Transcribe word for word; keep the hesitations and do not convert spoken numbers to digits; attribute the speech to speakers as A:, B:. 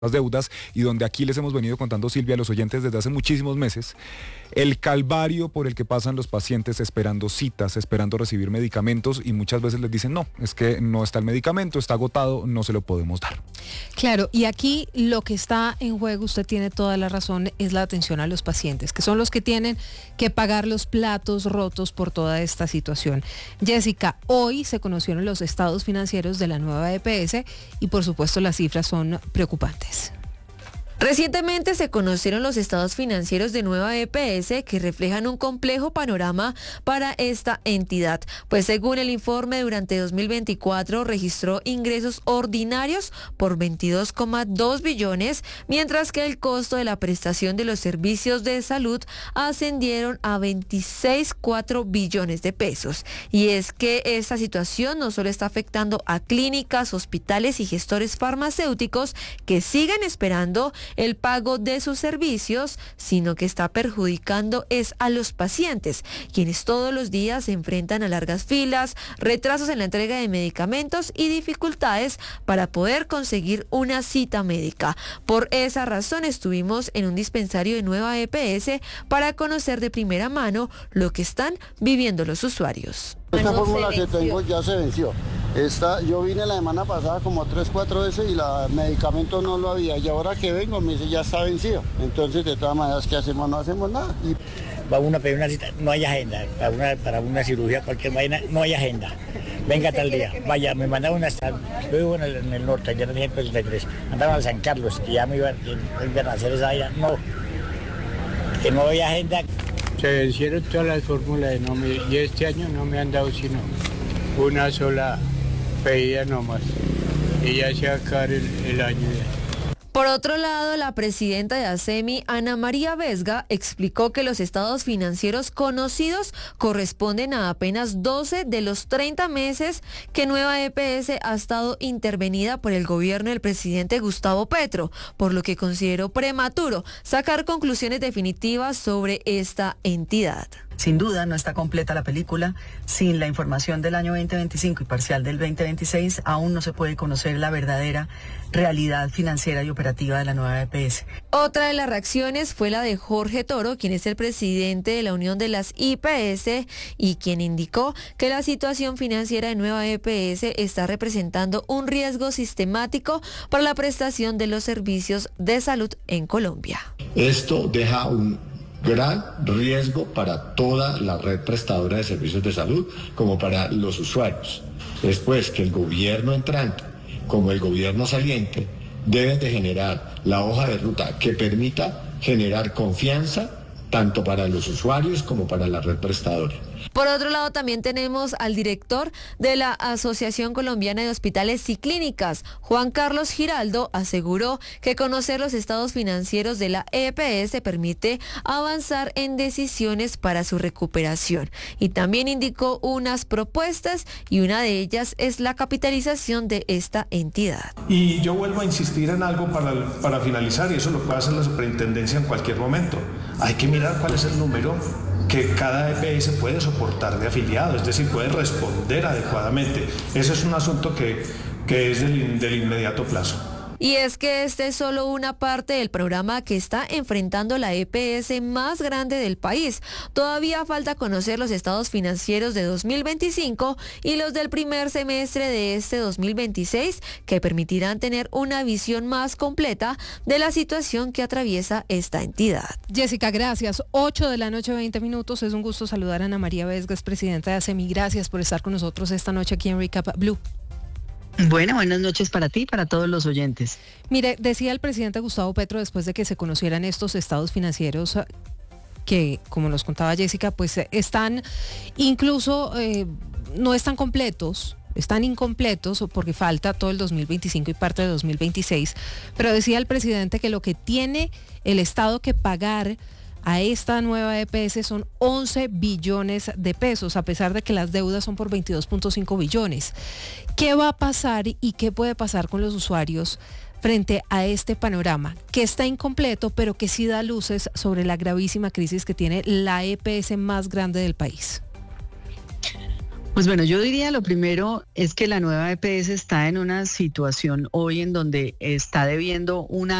A: las deudas y donde aquí les hemos venido contando, Silvia, a los oyentes desde hace muchísimos meses, el calvario por el que pasan los pacientes esperando citas, esperando recibir medicamentos, y muchas veces les dicen no, es que no está el medicamento, está agotado, no se lo podemos dar.
B: Claro, y aquí lo que está en juego, usted tiene toda la razón, es la atención a los pacientes, que son los que tienen que pagar los platos rotos por toda esta situación. Jessica, hoy se conocieron los estados financieros de la nueva E P S y por supuesto las cifras son preocupantes.
C: Recientemente se conocieron los estados financieros de Nueva E P S que reflejan un complejo panorama para esta entidad, pues según el informe durante dos mil veinticuatro registró ingresos ordinarios por veintidós coma dos billones, mientras que el costo de la prestación de los servicios de salud ascendieron a veintiséis coma cuatro billones de pesos. Y es que esta situación no solo está afectando a clínicas, hospitales y gestores farmacéuticos que siguen esperando el pago de sus servicios, sino que está perjudicando es a los pacientes, quienes todos los días se enfrentan a largas filas, retrasos en la entrega de medicamentos y dificultades para poder conseguir una cita médica. Por esa razón estuvimos en un dispensario de Nueva E P S para conocer de primera mano lo que están viviendo los usuarios.
D: Esta fórmula que tengo ya se venció. Esta, yo vine la semana pasada como tres, cuatro veces y el medicamento no lo había. Y ahora que vengo me dice ya está vencido. Entonces de todas maneras, ¿qué hacemos? No hacemos nada. Y...
E: va uno a pedir una cita, no hay agenda. Para una, para una cirugía, cualquier vaina, no hay agenda. Venga tal día. Vaya, me mandaron hasta, yo vivo en el, en el norte, ayer en ciento sesenta y tres. Mandaron a San Carlos y ya me iban, iban a hacer esa vaina. No, que no hay agenda.
F: Se vencieron todas las fórmulas de no me, y este año no me han dado sino una sola pedida nomás. Y ya se va a acabar el, el año ya.
C: Por otro lado, la presidenta de ASEMI, Ana María Vesga, explicó que los estados financieros conocidos corresponden a apenas doce de los treinta meses que Nueva E P S ha estado intervenida por el gobierno del presidente Gustavo Petro, por lo que consideró prematuro sacar conclusiones definitivas sobre esta entidad.
G: Sin duda no está completa la película. Sin la información del año veinte veinticinco y parcial del veinte veintiséis, aún no se puede conocer la verdadera realidad financiera y operativa de la nueva E P S.
C: Otra de las reacciones fue la de Jorge Toro, quien es el presidente de la Unión de las I P S y quien indicó que la situación financiera de Nueva E P S está representando un riesgo sistemático para la prestación de los servicios de salud en Colombia.
H: Esto deja un gran riesgo para toda la red prestadora de servicios de salud, como para los usuarios. Después que el gobierno entrante, como el gobierno saliente, deben de generar la hoja de ruta que permita generar confianza tanto para los usuarios como para la red prestadora.
C: Por otro lado, también tenemos al director de la Asociación Colombiana de Hospitales y Clínicas, Juan Carlos Giraldo, aseguró que conocer los estados financieros de la E P S permite avanzar en decisiones para su recuperación. Y también indicó unas propuestas y una de ellas es la capitalización de esta entidad.
I: Y yo vuelvo a insistir en algo para, para finalizar, y eso lo puede hacer la superintendencia en cualquier momento. Hay que mirar cuál es el número que cada E P S puede soportar de afiliado, es decir, puede responder adecuadamente. Ese es un asunto que, que es del, del inmediato plazo.
C: Y es que este es solo una parte del programa que está enfrentando la E P S más grande del país. Todavía falta conocer los estados financieros de dos mil veinticinco y los del primer semestre de este dos mil veintiséis, que permitirán tener una visión más completa de la situación que atraviesa esta entidad.
B: Jessica, gracias. ocho de la noche, veinte minutos. Es un gusto saludar a Ana María Vesga, presidenta de ASEMI. Gracias por estar con nosotros esta noche aquí en Recap Blue.
G: Bueno, buenas noches para ti y para todos los oyentes.
B: Mire, decía el presidente Gustavo Petro después de que se conocieran estos estados financieros que, como nos contaba Jessica, pues están incluso, eh, no están completos, están incompletos porque falta todo el dos mil veinticinco y parte de dos mil veintiséis, pero decía el presidente que lo que tiene el Estado que pagar a esta nueva E P S son once billones de pesos, a pesar de que las deudas son por veintidós punto cinco billones. ¿Qué va a pasar y qué puede pasar con los usuarios frente a este panorama que está incompleto, pero que sí da luces sobre la gravísima crisis que tiene la E P S más grande del país?
G: Pues bueno, yo diría lo primero es que la nueva E P S está en una situación hoy en donde está debiendo una